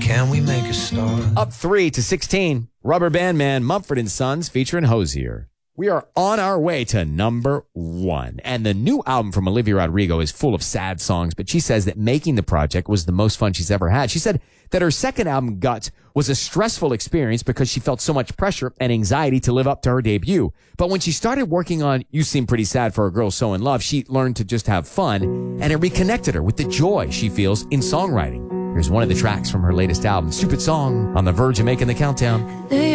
can we make a start? Up 3 to 16, Rubber Band Man, Mumford & Sons featuring Hosier. We are on our way to number 1. And the new album from Olivia Rodrigo is full of sad songs, but she says that making the project was the most fun she's ever had. She said that her second album, Guts, was a stressful experience because she felt so much pressure and anxiety to live up to her debut. But when she started working on You Seem Pretty Sad for a Girl So in Love, she learned to just have fun, and it reconnected her with the joy she feels in songwriting. Here's one of the tracks from her latest album, Stupid Song, on the verge of making the countdown.